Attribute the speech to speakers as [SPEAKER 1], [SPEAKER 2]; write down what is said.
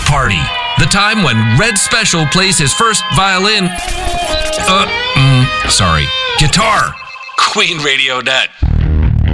[SPEAKER 1] party. The time when Red Special plays his first violin. Guitar. QueenRadio.net.